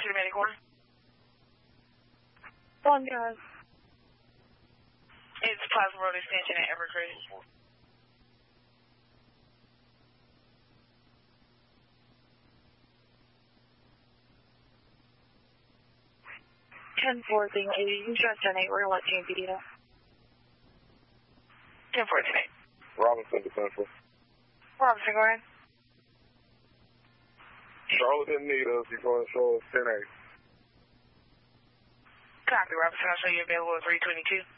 to the medic corner. One guys. It's Plaza Road Extension at Evercrest. 10-4, thank you. You can just 10-8. We're going to let GMPD know. 10-4, 10-8. Robinson to Central. Robinson, go ahead. Charlotte didn't need us. You're going to show us 10-8. Copy, Robinson. I'll show you available at 322.